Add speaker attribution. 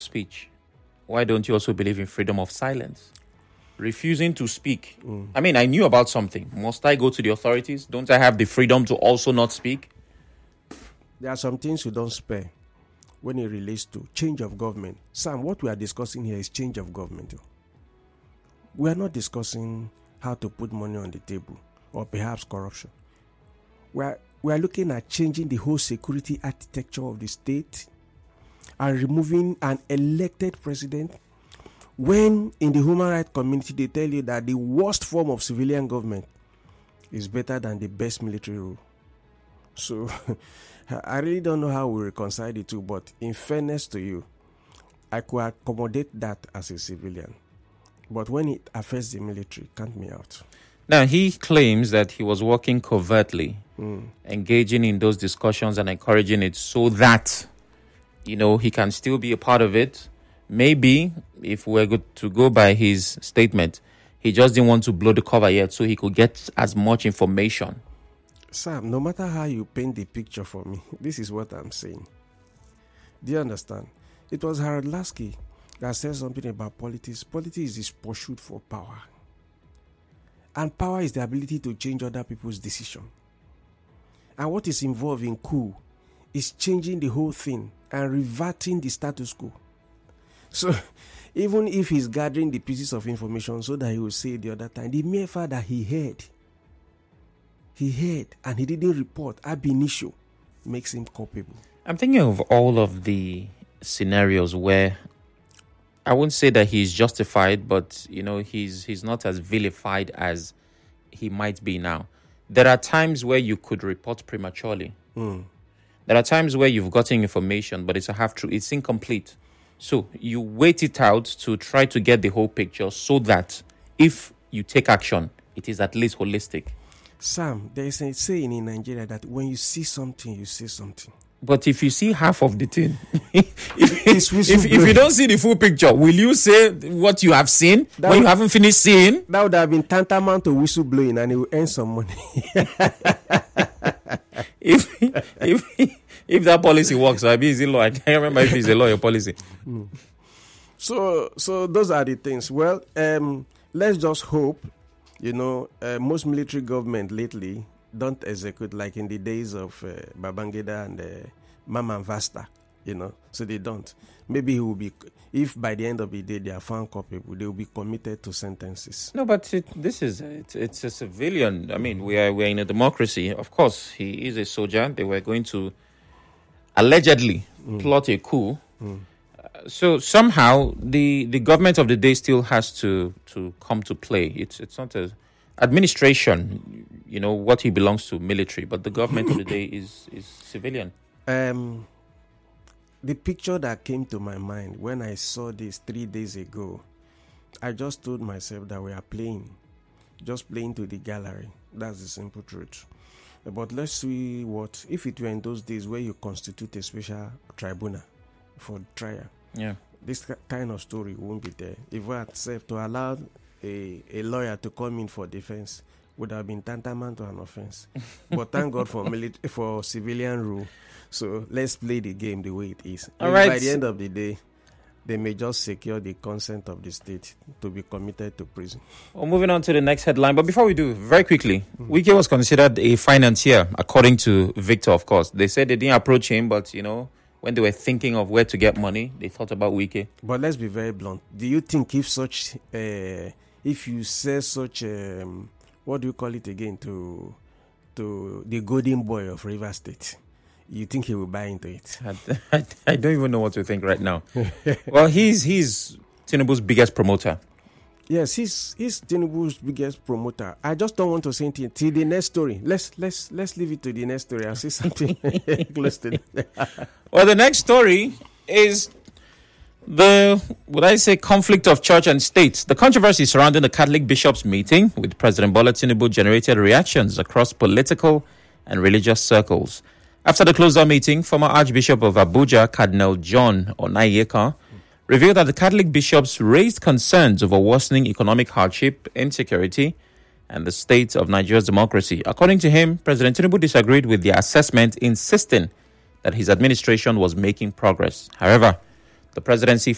Speaker 1: speech, why don't you also believe in freedom of silence? Refusing to speak. I mean, I knew about something. Must I go to the authorities? Don't I have the freedom to also not speak?
Speaker 2: There are some things you don't spare when it relates to change of government. Sam, what we are discussing here is change of government. We are not discussing how to put money on the table or perhaps corruption. We are looking at changing the whole security architecture of the state and removing an elected president, when in the human rights community they tell you that the worst form of civilian government is better than the best military rule. So I really don't know how we reconcile the two, but in fairness to you, I could accommodate that as a civilian. But when it affects the military, count me out.
Speaker 1: Now, he claims that he was working covertly, engaging in those discussions and encouraging it so that, he can still be a part of it. Maybe, if we're good to go by his statement, he just didn't want to blow the cover yet so he could get as much information.
Speaker 2: Sam, no matter how you paint the picture for me, this is what I'm saying. Do you understand? It was Harold Lasky that said something about politics. Politics is pursuit for power. And power is the ability to change other people's decision. And what is involved in coup is changing the whole thing and reverting the status quo. So, even if he's gathering the pieces of information so that he will say the other time, the mere fact that he heard and he didn't report ab initio makes him culpable.
Speaker 1: I'm thinking of all of the scenarios where I wouldn't say that he's justified, but he's not as vilified as he might be now. There are times where you could report prematurely. There are times where you've gotten information, but it's a half-truth. It's incomplete. So you wait it out to try to get the whole picture so that if you take action, it is at least holistic.
Speaker 2: Sam, there is a saying in Nigeria that when you see something, you say something.
Speaker 1: But if you see half of the thing, if you don't see the full picture, will you say what you have seen when you haven't finished seeing?
Speaker 2: That would have been tantamount to whistleblowing, and it will earn some money.
Speaker 1: If that policy works, I mean, is it law? I can't remember if it's a lawyer policy.
Speaker 2: So those are the things. Well, let's just hope. Most military government lately don't execute like in the days of Babangida and Mamman Vasta, so they don't. Maybe he will be, if by the end of the day they are found culpable, they will be committed to sentences.
Speaker 1: No, but it's a civilian. I mean, we're in a democracy. Of course, he is a soldier. They were going to allegedly plot a coup. So somehow the government of the day still has to come to play. It's not a administration, what he belongs to, military, but the government of the day is civilian.
Speaker 2: The picture that came to my mind when I saw this 3 days ago, I just told myself that we are playing to the gallery. That's the simple truth. But let's see what, if it were in those days where you constitute a special tribunal for trial.
Speaker 1: Yeah.
Speaker 2: This kind of story won't be there. If we had said to allow a lawyer to come in for defense would have been tantamount to an offense. But thank God for civilian rule. So let's play the game the way it is.
Speaker 1: All right.
Speaker 2: By the end of the day, they may just secure the consent of the state to be committed to prison.
Speaker 1: Well, moving on to the next headline. But before we do, very quickly, Wike was considered a financier, according to Victor, of course. They said they didn't approach him, but, when they were thinking of where to get money, they thought about Wike.
Speaker 2: But let's be very blunt. Do you think if you say such, what do you call it again, to the golden boy of Rivers State, you think he will buy into it?
Speaker 1: I don't even know what to think right now. Well, he's Tinubu's biggest promoter.
Speaker 2: Yes, he's Tinubu's biggest promoter. I just don't want to say anything till the next story. Let's leave it to the next story. I'll say something close to that.
Speaker 1: Well, the next story is conflict of church and state. The controversy surrounding the Catholic bishops' meeting with President Bola Tinubu generated reactions across political and religious circles. After the closed-door meeting, former Archbishop of Abuja, Cardinal John Onayeka, revealed that the Catholic bishops raised concerns over worsening economic hardship, insecurity, and the state of Nigeria's democracy. According to him, President Tinubu disagreed with their assessment, insisting that his administration was making progress. However, the presidency